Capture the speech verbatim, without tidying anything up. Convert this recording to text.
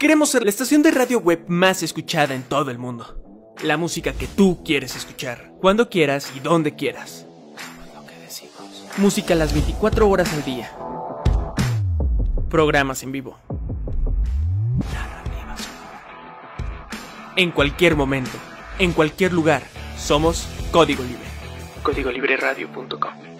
Queremos ser la estación de radio web más escuchada en todo el mundo. La música que tú quieres escuchar, cuando quieras y donde quieras. Lo que decimos. Música las veinticuatro horas al día. Programas en vivo. Narrativas sonora. En cualquier momento, en cualquier lugar, somos Código Libre. código libre radio punto com